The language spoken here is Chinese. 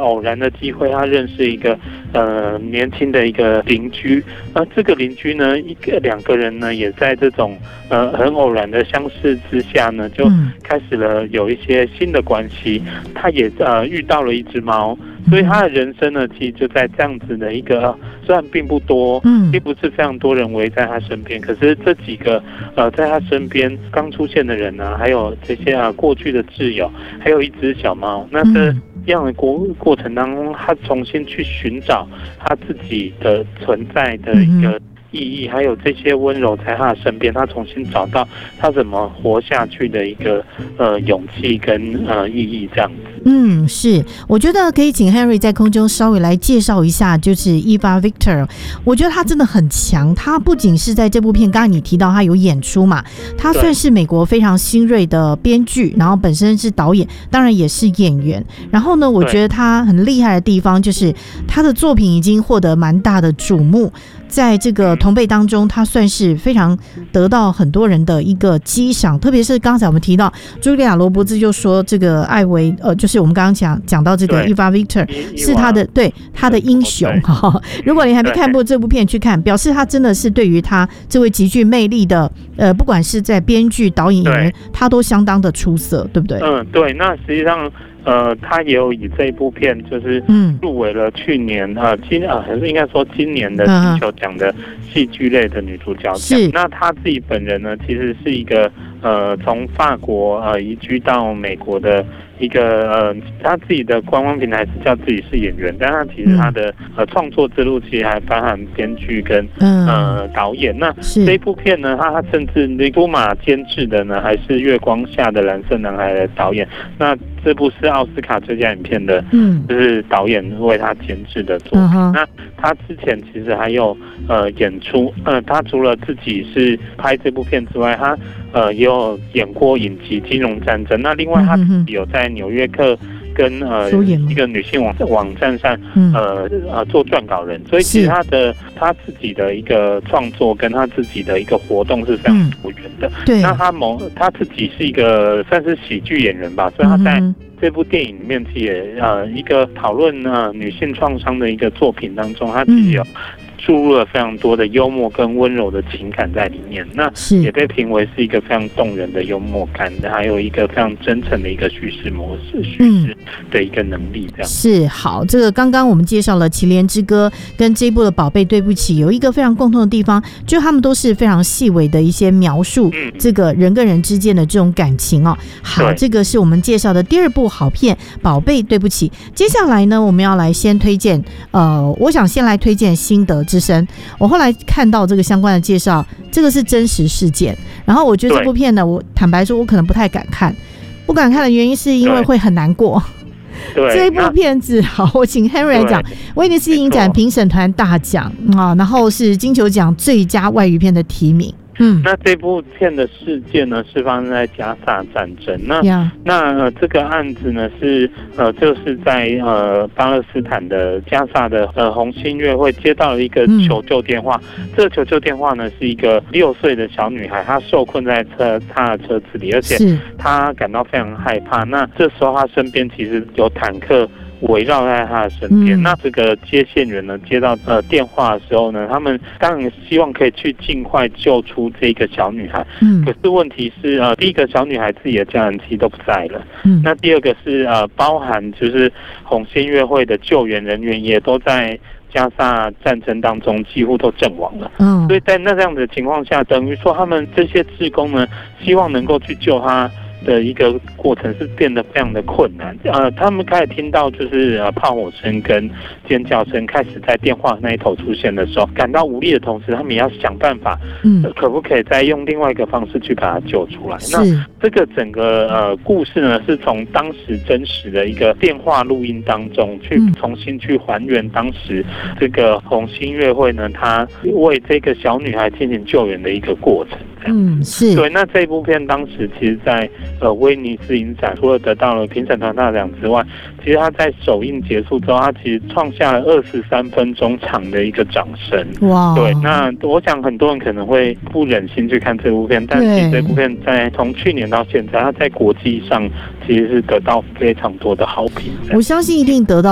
偶然的机会，他认识一个年轻的一个邻居。那这个邻居呢，两个人呢，也在这种很偶然的相识之下呢，就开始了有一些新的关系。他也遇到了一只猫，所以他的人生呢，其实就在这样子的一个虽然并不多，并不是非常多人围在他身边，可是这几个在他身边刚出现的人呢，还有这些过去的挚友，还有一只小猫，那这样的过程当中，他重新去寻找他自己的存在的一个意义，还有这些温柔在他的身边，他重新找到他怎么活下去的一个勇气跟意义这样子。 是，我觉得可以请 Henry 在空中稍微来介绍一下，就是 Eva Victor。我觉得他真的很强，他不仅是在这部片，刚才你提到他有演出嘛，他算是美国非常新锐的编剧，然后本身是导演，当然也是演员。然后呢，我觉得他很厉害的地方就是他的作品已经获得蛮大的瞩目。在这个同辈当中，他算是非常得到很多人的一个激赏，特别是刚才我们提到茱莉亚·罗伯兹就说这个艾维就是我们刚刚讲到这个 Eva Victor 是他的他的英雄如果你还没看过这部片去看，表示他真的是对于他这位极具魅力的不管是在编剧、导演、演员，他都相当的出色，对不对？ 对。那实际上他也有以这一部片就是入围了去年应该说今年的金球奖的戏剧类的女主角奖。那他自己本人呢，其实是一个从法国移居到美国的一个他自己的官方平台是叫自己是演员，但他其实他的创作之路其实还包含编剧跟导演。那这一部片呢，他甚至尼古马监制的呢，还是《月光下的蓝色男孩》的导演。那这部是奥斯卡最佳影片的，就是导演为他监制的作品。那他之前其实还有演出，他除了自己是拍这部片之外，他也有演过影集《金融战争》。那另外他自己有在《纽约客》跟一个女性网站上做撰稿人，所以其实他自己的一个创作跟他自己的一个活动是非常多元的。那他自己是一个算是喜剧演员吧，所以他在这部电影里面其实一个讨论女性创伤的一个作品当中，他其实有注入了非常多的幽默跟温柔的情感在里面，那也被评为是一个非常动人的幽默感的，还有一个非常真诚的一个叙事模式、叙事的一个能力。这样是好。这个刚刚我们介绍了《祁连之歌》跟这一部的《宝贝对不起》，有一个非常共同的地方，就他们都是非常细微的一些描述，这个人跟人之间的这种感情哦。好，这个是我们介绍的第二部好片《宝贝对不起》。接下来呢，我们要来先推荐我想先来推荐《辛德之声》。我后来看到这个相关的介绍，这个是真实事件，然后我觉得这部片呢，我坦白说我可能不太敢看，不敢看的原因是因为会很难过。这一部片子好，我请 Henry 来讲，威尼斯影展评审团大奖然后是金球奖最佳外语片的提名。 那这部片的事件呢，是发生在加萨战争。那这个案子呢是就是在巴勒斯坦的加萨的红新月会接到了一个求救电话。这个求救电话呢是一个6岁的小女孩，她受困在她的车子里，而且她感到非常害怕。那这时候她身边其实有坦克围绕在他的身边。那这个接线员呢接到电话的时候呢，他们当然希望可以去尽快救出这个小女孩。可是问题是第一个小女孩自己的家人其实都不在了。那第二个是包含就是红新月会的救援人员也都在加萨战争当中几乎都阵亡了。所以在这样的情况下，等于说他们这些志工呢，希望能够去救他的一个过程是变得非常的困难。他们开始听到就是炮火声跟尖叫声开始在电话那一头出现的时候，感到无力的同时，他们也要想办法，可不可以再用另外一个方式去把它救出来。那这个整个故事呢，是从当时真实的一个电话录音当中去重新去还原当时这个红新月会呢，他为这个小女孩进行救援的一个过程。 是对。那这部片当时其实在威尼斯影展除了得到了评审团大奖之外，其实他在首映结束之后，他其实创下了23分钟长的一个掌声。哇！对，那我想很多人可能会不忍心去看这部片，但其实这部片从去年到现在，它在国际上其实是得到非常多的好评。 我相信一定得到